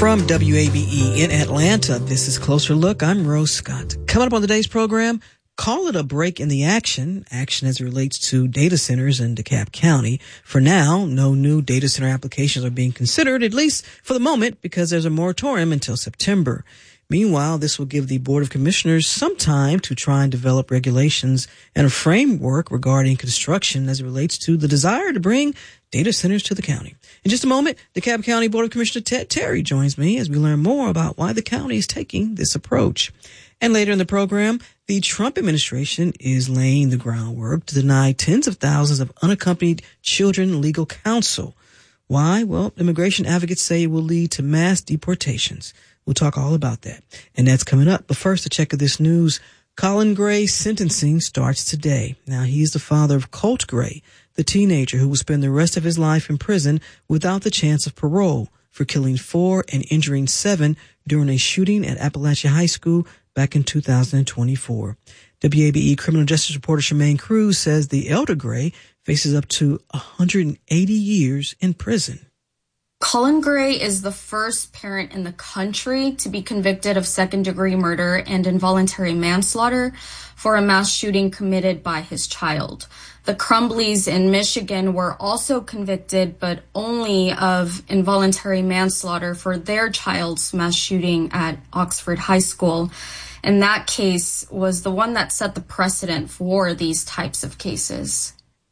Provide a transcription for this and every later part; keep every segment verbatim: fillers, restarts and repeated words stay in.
From W A B E in Atlanta, this is Closer Look. I'm Rose Scott. Coming up on today's program, call it a break in the action, action as it relates to data centers in DeKalb County. For now, no new data center applications are being considered, at least for the moment, because there's a moratorium until September. Meanwhile, this will give the Board of Commissioners some time to try and develop regulations and a framework regarding construction as it relates to the desire to bring data centers to the county. In just a moment, DeKalb County Board of Commissioner Ted Terry joins me as we learn more about why the county is taking this approach. And later in the program, the Trump administration is laying the groundwork to deny tens of thousands of unaccompanied children legal counsel. Why? Well, immigration advocates say it will lead to mass deportations. We'll talk all about that. And that's coming up. But first, a check of this news. Colin Gray's sentencing starts today. Now, he's the father of Colt Gray, the teenager who will spend the rest of his life in prison without the chance of parole for killing four and injuring seven during a shooting at Appalachia High School back in two thousand twenty-four. W A B E criminal justice reporter Shemaine Cruz says the elder Gray faces up to one hundred eighty years in prison. Colin Gray is the first parent in the country to be convicted of second-degree murder and involuntary manslaughter for a mass shooting committed by his child. The Crumbleys in Michigan were also convicted, but only of involuntary manslaughter for their child's mass shooting at Oxford High School. And that case was the one that set the precedent for these types of cases.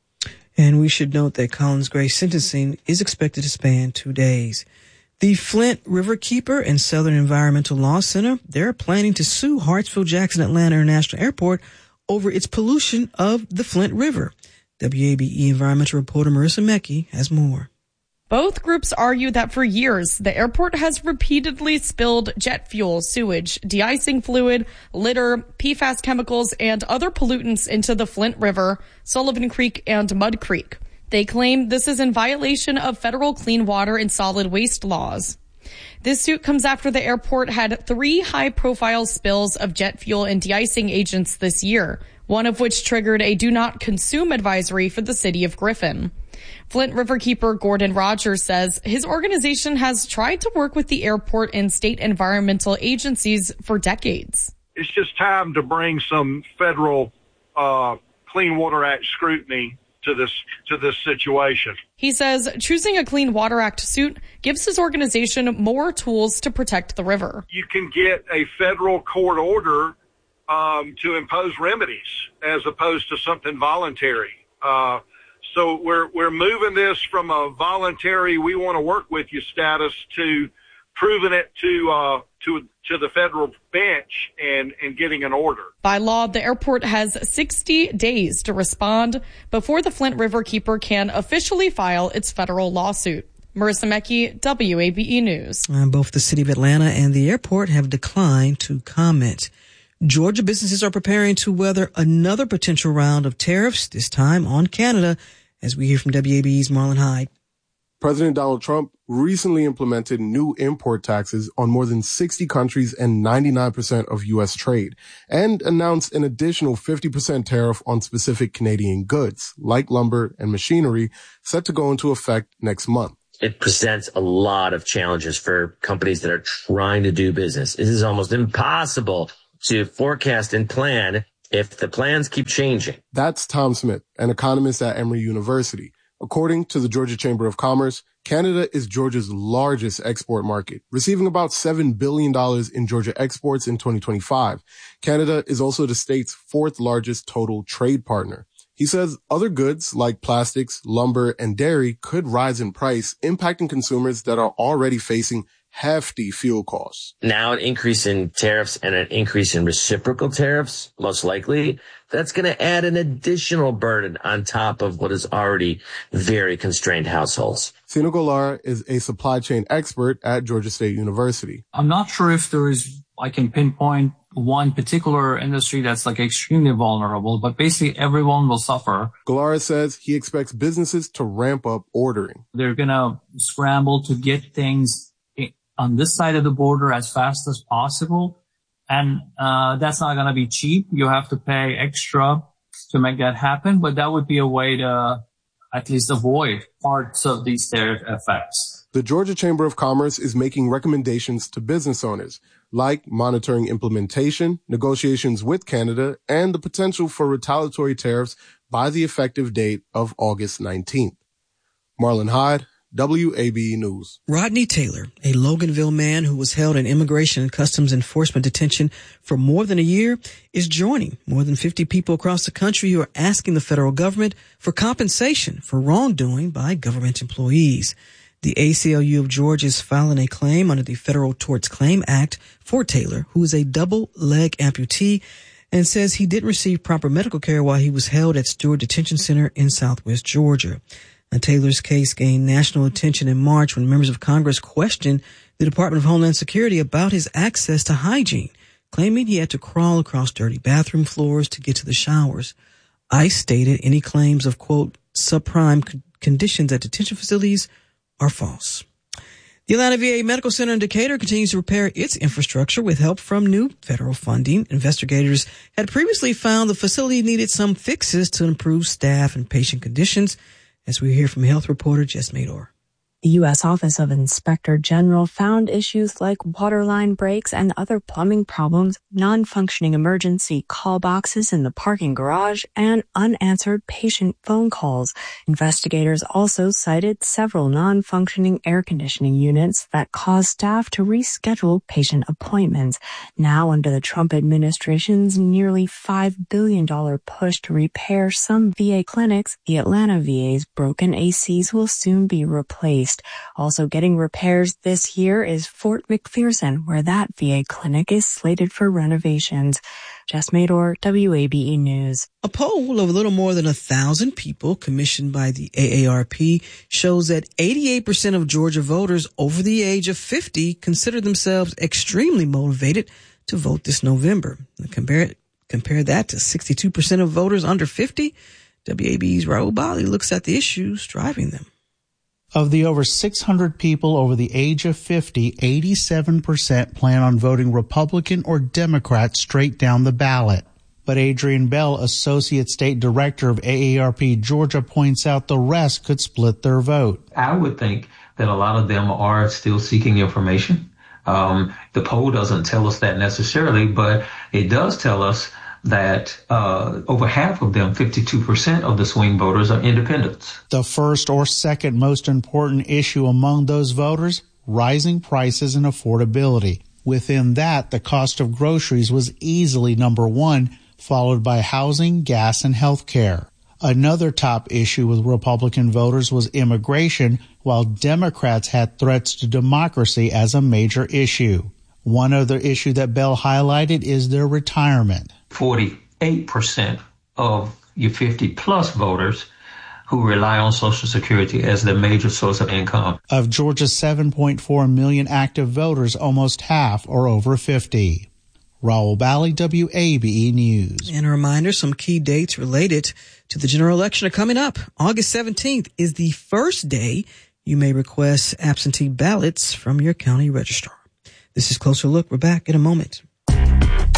And we should note that Colin Gray's sentencing is expected to span two days. The Flint Riverkeeper and Southern Environmental Law Center, they're planning to sue Hartsfield-Jackson Atlanta International Airport over its pollution of the Flint River. W A B E environmental reporter Marissa Mackey has more. Both groups argue that for years, the airport has repeatedly spilled jet fuel, sewage, de-icing fluid, litter, P FAS chemicals, and other pollutants into the Flint River, Sullivan Creek, and Mud Creek. They claim this is in violation of federal clean water and solid waste laws. This suit comes after the airport had three high-profile spills of jet fuel and de-icing agents this year, one of which triggered a do not consume advisory for the city of Griffin. Flint Riverkeeper Gordon Rogers says his organization has tried to work with the airport and state environmental agencies for decades. It's just time to bring some federal uh, Clean Water Act scrutiny to this to this situation. He says choosing a Clean Water Act suit gives his organization more tools to protect the river. You can get a federal court order um, to impose remedies as opposed to something voluntary. Uh, So we're we're moving this from a voluntary, we want to work with you status to proving it to uh, to to the federal bench and, and getting an order. By law, the airport has sixty days to respond before the Flint Riverkeeper can officially file its federal lawsuit. Marissa Mackey, W A B E News. And both the city of Atlanta and the airport have declined to comment. Georgia businesses are preparing to weather another potential round of tariffs, this time on Canada, as we hear from W A B E's Marlon Hyde. President Donald Trump recently implemented new import taxes on more than sixty countries and ninety-nine percent of U S trade, and announced an additional fifty percent tariff on specific Canadian goods, like lumber and machinery, set to go into effect next month. It presents a lot of challenges for companies that are trying to do business. It is almost impossible to forecast and plan if the plans keep changing. That's Tom Smith, an economist at Emory University. According to the Georgia Chamber of Commerce, Canada is Georgia's largest export market, receiving about seven billion dollars in Georgia exports in twenty twenty-five. Canada is also the state's fourth largest total trade partner. He says other goods like plastics, lumber, and dairy could rise in price, impacting consumers that are already facing hefty fuel costs. Now an increase in tariffs and an increase in reciprocal tariffs, most likely, that's going to add an additional burden on top of what is already very constrained households. Sina Golar is a supply chain expert at Georgia State University. I'm not sure if there is, I can pinpoint one particular industry that's like extremely vulnerable, but basically everyone will suffer. Golar says he expects businesses to ramp up ordering. They're going to scramble to get things on this side of the border as fast as possible. And uh that's not going to be cheap. You have to pay extra to make that happen. But that would be a way to at least avoid parts of these tariff effects. The Georgia Chamber of Commerce is making recommendations to business owners, like monitoring implementation, negotiations with Canada, and the potential for retaliatory tariffs by the effective date of August nineteenth. Marlon Hyde, W A B E News. Rodney Taylor, a Loganville man who was held in Immigration and Customs Enforcement detention for more than a year, is joining more than fifty people across the country who are asking the federal government for compensation for wrongdoing by government employees. The A C L U of Georgia is filing a claim under the Federal Tort Claims Act for Taylor, who is a double leg amputee, and says he didn't receive proper medical care while he was held at Stewart Detention Center in Southwest Georgia. Now, Taylor's case gained national attention in March when members of Congress questioned the Department of Homeland Security about his access to hygiene, claiming he had to crawl across dirty bathroom floors to get to the showers. ICE stated any claims of, quote, subprime c- conditions at detention facilities are false. The Atlanta V A Medical Center in Decatur continues to repair its infrastructure with help from new federal funding. Investigators had previously found the facility needed some fixes to improve staff and patient conditions, as we hear from health reporter Jess Mador. The U S Office of Inspector General found issues like water line breaks and other plumbing problems, non-functioning emergency call boxes in the parking garage, and unanswered patient phone calls. Investigators also cited several non-functioning air conditioning units that caused staff to reschedule patient appointments. Now, under the Trump administration's nearly five billion dollars push to repair some V A clinics, the Atlanta V A's broken A Cs will soon be replaced. Also getting repairs this year is Fort McPherson, where that V A clinic is slated for renovations. Jess Mador, W A B E News. A poll of a little more than a thousand people commissioned by the A A R P shows that eighty-eight percent of Georgia voters over the age of fifty consider themselves extremely motivated to vote this November. Compare, compare that to sixty-two percent of voters under fifty. W A B E's Raul Bali looks at the issues driving them. Of the over six hundred people over the age of fifty, eighty-seven percent plan on voting Republican or Democrat straight down the ballot. But Adrian Bell, Associate State Director of A A R P Georgia, points out the rest could split their vote. I would think that a lot of them are still seeking information. Um, the poll doesn't tell us that necessarily, but it does tell us that uh, over half of them, fifty-two percent of the swing voters, are independents. The first or second most important issue among those voters, rising prices and affordability. Within that, the cost of groceries was easily number one, followed by housing, gas, and health care. Another top issue with Republican voters was immigration, while Democrats had threats to democracy as a major issue. One other issue that Bell highlighted is their retirement. forty-eight percent of your fifty-plus voters who rely on Social Security as their major source of income. Of Georgia's seven point four million active voters, almost half are over fifty. Raul Bali, W A B E News. And a reminder, some key dates related to the general election are coming up. August seventeenth is the first day you may request absentee ballots from your county registrar. This is Closer Look. We're back in a moment.